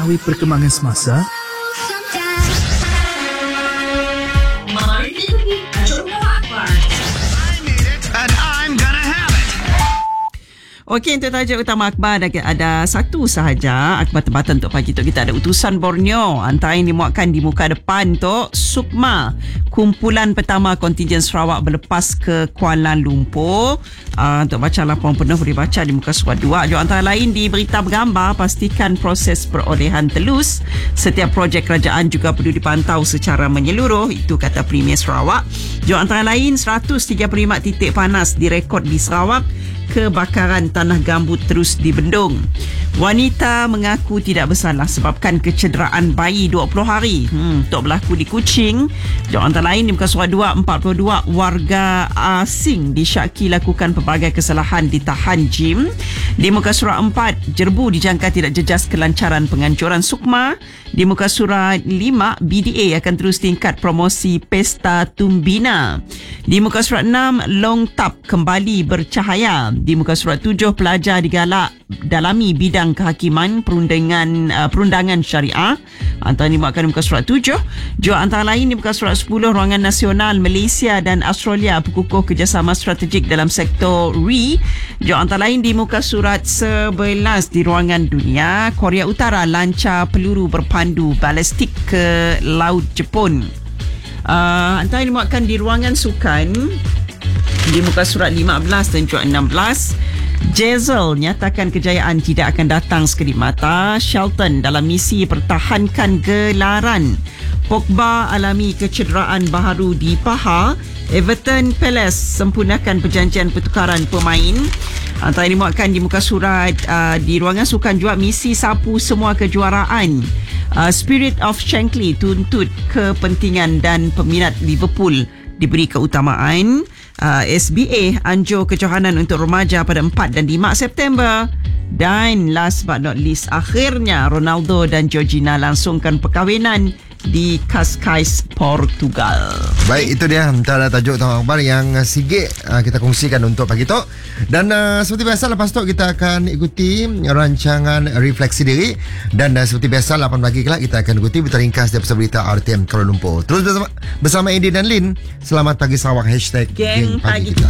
mengetahui perkembangan semasa? Okey, untuk tajuk utama akhbar ada satu sahaja akhbar tempatan untuk pagi tu. Kita ada utusan Borneo antara yang dimuatkan di muka depan tu Sukma, kumpulan pertama kontingen Sarawak berlepas ke Kuala Lumpur. Untuk baca laporan penuh boleh baca di muka surat 2. Juga antara lain di berita bergambar, pastikan proses perolehan telus. Setiap projek kerajaan juga perlu dipantau secara menyeluruh, itu kata Premier Sarawak. Juga antara lain 135 titik panas direkod di Sarawak. Kebakaran tanah gambut terus dibendung. Wanita mengaku tidak bersalah sebabkan kecederaan bayi 20 hari. Untuk berlaku di Kuching. Jawab antara lain di muka surat 2, 42 warga asing disyaki lakukan pelbagai kesalahan ditahan JIM. Di muka surat 4, Jerbu dijangka tidak jejas kelancaran penganjuran Sukma. Di muka surat 5, BDA akan terus tingkat promosi Pesta Tumbina. Di muka surat 6, Long Tap kembali bercahaya. Di muka surat 7, pelajar digalak dalami bidang kehakiman perundangan syariah. Antara dimuatkan di muka surat 7. Juga antara lain di muka surat 10, Ruangan Nasional Malaysia dan Australia berkukuh kerjasama strategik dalam sektor RE. Juga antara lain di muka surat 11, di Ruangan Dunia, Korea Utara lancar peluru berpandu balistik ke Laut Jepun. Antara yang dimuatkan di Ruangan Sukan di muka surat 15 dan juga 16, Jezel nyatakan kejayaan tidak akan datang sekedip mata. Shelton dalam misi pertahankan gelaran. Pogba alami kecederaan baharu di paha. Everton Palace sempurnakan perjanjian pertukaran pemain. Antara yang dimuatkan di muka surat di Ruangan Sukan juga, misi sapu semua kejuaraan. Spirit of Shankly tuntut kepentingan dan peminat Liverpool diberi keutamaan. SBA anjur kejohanan untuk remaja pada 4 dan 5 September. Dan last but not least, akhirnya Ronaldo dan Georgina langsungkan perkahwinan di Cascais, Portugal. Baik, itu dia antara tajuk utama akhbar yang sikit kita kongsikan untuk pagi tu. Dan seperti biasa, lepas tu kita akan ikuti rancangan Refleksi Diri. Dan seperti biasa 8 pagi kelak kita akan ikuti berita ringkas daripada berita RTM Kuala Lumpur. Terus bersama Andy dan Lin. Selamat pagi Sarawak. #Geng Pagi Kita.